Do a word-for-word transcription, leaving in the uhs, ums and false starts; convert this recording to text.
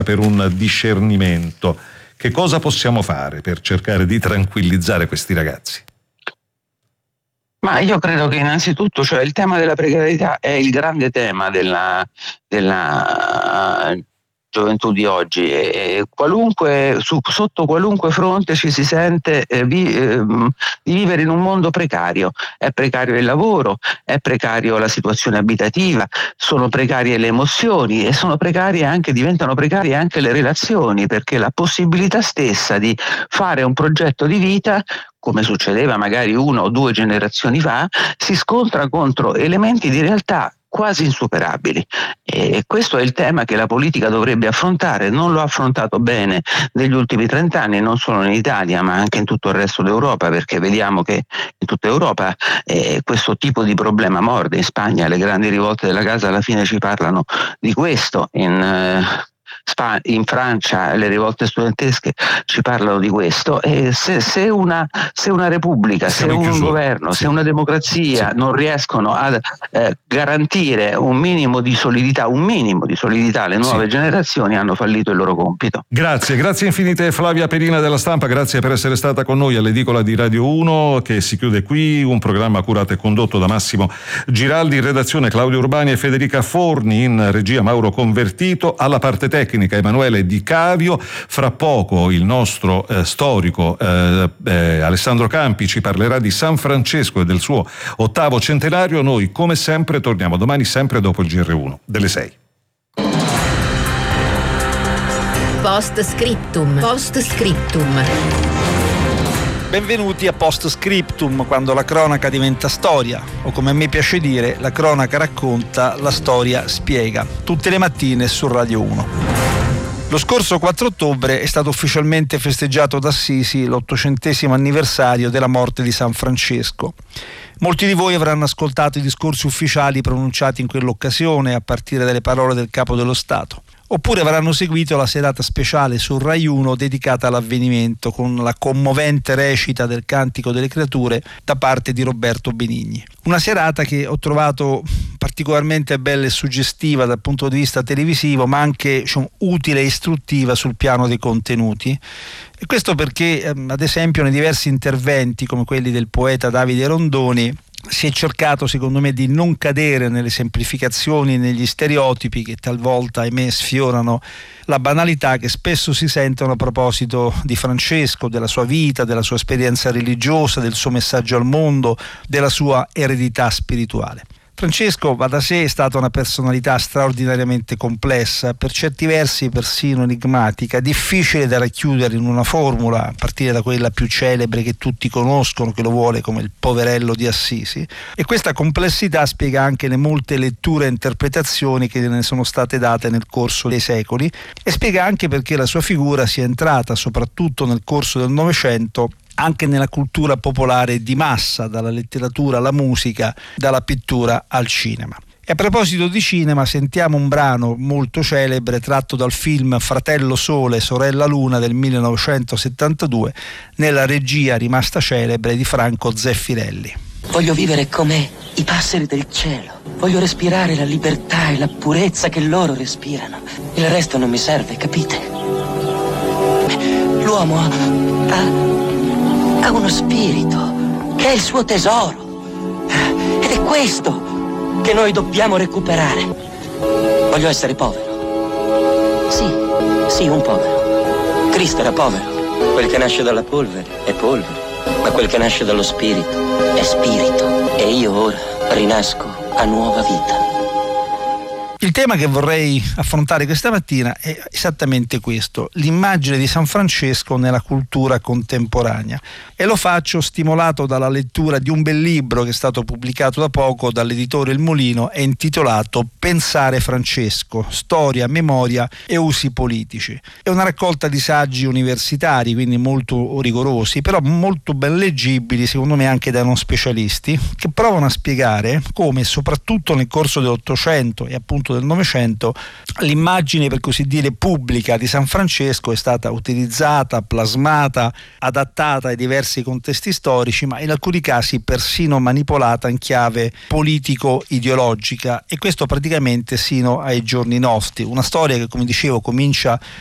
per un discernimento. Che cosa possiamo fare per cercare di tranquillizzare questi ragazzi? Ma io credo che innanzitutto, cioè, il tema della precarietà è il grande tema della, della gioventù di oggi, e qualunque, su, sotto qualunque fronte ci si sente eh, vi, eh, di vivere in un mondo precario. È precario il lavoro, è precario la situazione abitativa, sono precarie le emozioni e sono precarie anche, diventano precarie anche le relazioni, perché la possibilità stessa di fare un progetto di vita, come succedeva magari una o due generazioni fa, si scontra contro elementi di realtà quasi insuperabili, e questo è il tema che la politica dovrebbe affrontare. Non lo ha affrontato bene negli ultimi trent'anni, non solo in Italia ma anche in tutto il resto d'Europa, perché vediamo che in tutta Europa eh, questo tipo di problema morde. In Spagna le grandi rivolte della casa alla fine ci parlano di questo, in eh, in Francia le rivolte studentesche ci parlano di questo, e se, se, una, se una repubblica, Siamo se un chiusura. governo, sì. se una democrazia sì. non riescono a eh, garantire un minimo di solidità, un minimo di solidità alle nuove sì. generazioni, hanno fallito il loro compito. Grazie, grazie infinite Flavia Perina della Stampa, grazie per essere stata con noi all'edicola di Radio uno, che si chiude qui, un programma curato e condotto da Massimo Giraldi, in redazione Claudio Urbani e Federica Forni, in regia Mauro Convertito, alla parte tecnica Emanuele Di Cavio. Fra poco il nostro eh, storico eh, eh, Alessandro Campi ci parlerà di San Francesco e del suo ottavo centenario. Noi come sempre torniamo domani, sempre dopo il G R uno delle sei. Post scriptum. Post scriptum. Benvenuti a Post Scriptum, quando la cronaca diventa storia, o come a me piace dire, la cronaca racconta, la storia spiega, tutte le mattine su Radio uno. Lo scorso quattro ottobre è stato ufficialmente festeggiato ad Assisi l'ottocentesimo anniversario della morte di San Francesco. Molti di voi avranno ascoltato i discorsi ufficiali pronunciati in quell'occasione, a partire dalle parole del Capo dello Stato. Oppure avranno seguito la serata speciale su Rai uno dedicata all'avvenimento, con la commovente recita del Cantico delle Creature da parte di Roberto Benigni. Una serata che ho trovato particolarmente bella e suggestiva dal punto di vista televisivo, ma anche, diciamo, utile e istruttiva sul piano dei contenuti. E questo perché, ehm, ad esempio, nei diversi interventi, come quelli del poeta Davide Rondoni, si è cercato, secondo me, di non cadere nelle semplificazioni, negli stereotipi che talvolta, ahimè, sfiorano la banalità che spesso si sentono a proposito di Francesco, della sua vita, della sua esperienza religiosa, del suo messaggio al mondo, della sua eredità spirituale. Francesco, va da sé, è stata una personalità straordinariamente complessa, per certi versi persino enigmatica, difficile da racchiudere in una formula, a partire da quella più celebre che tutti conoscono, che lo vuole come il poverello di Assisi. E questa complessità spiega anche le molte letture e interpretazioni che ne sono state date nel corso dei secoli, e spiega anche perché la sua figura sia entrata, soprattutto nel corso del Novecento, anche nella cultura popolare di massa, dalla letteratura alla musica, dalla pittura al cinema. E a proposito di cinema, sentiamo un brano molto celebre tratto dal film Fratello Sole, Sorella Luna del millenovecentosettantadue, nella regia rimasta celebre di Franco Zeffirelli. Voglio vivere come i passeri del cielo. Voglio respirare la libertà e la purezza che loro respirano. Il resto non mi serve, capite? L'uomo ha... ha... ha uno spirito che è il suo tesoro, ed è questo che noi dobbiamo recuperare. Voglio essere povero. Sì, sì, un povero. Cristo era povero. Quel che nasce dalla polvere è polvere, ma quel che nasce dallo spirito è spirito. E io ora rinasco a nuova vita. Il tema che vorrei affrontare questa mattina è esattamente questo: l'immagine di San Francesco nella cultura contemporanea, e lo faccio stimolato dalla lettura di un bel libro che è stato pubblicato da poco dall'editore Il Molino, è intitolato Pensare Francesco, storia, memoria e usi politici. È una raccolta di saggi universitari, quindi molto rigorosi, però molto ben leggibili, secondo me anche da non specialisti, che provano a spiegare come, soprattutto nel corso dell'Ottocento e appunto del del Novecento, l'immagine per così dire pubblica di San Francesco è stata utilizzata, plasmata, adattata ai diversi contesti storici, ma in alcuni casi persino manipolata in chiave politico-ideologica, e questo praticamente sino ai giorni nostri. Una storia che, come dicevo, comincia